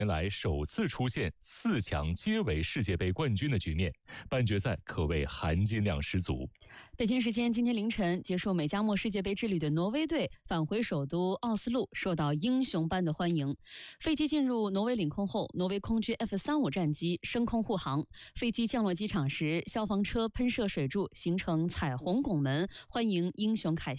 年来首次出现4强皆为世界杯冠军的局面，半决赛可谓含金量十足。 北京时间今天凌晨结束美加墨世界杯之旅的挪威队返回首都奥斯陆，受到英雄般的欢迎。飞机进入挪威领空后，挪威空军 F-35战机升空护航。飞机降落机场时，消防车喷射水柱形成彩虹拱门，欢迎英雄凯旋。